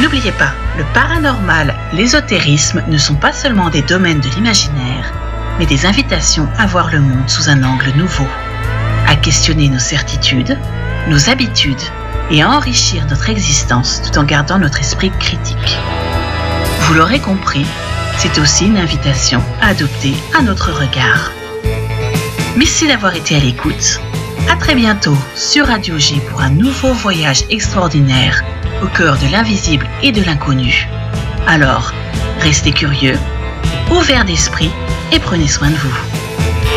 N'oubliez pas, le paranormal, l'ésotérisme ne sont pas seulement des domaines de l'imaginaire, mais des invitations à voir le monde sous un angle nouveau, à questionner nos certitudes, nos habitudes et à enrichir notre existence tout en gardant notre esprit critique. Vous l'aurez compris, c'est aussi une invitation à adopter un autre regard. Merci d'avoir été à l'écoute. À très bientôt sur Radio J pour un nouveau voyage extraordinaire au cœur de l'invisible et de l'inconnu. Alors, restez curieux, ouverts d'esprit et prenez soin de vous.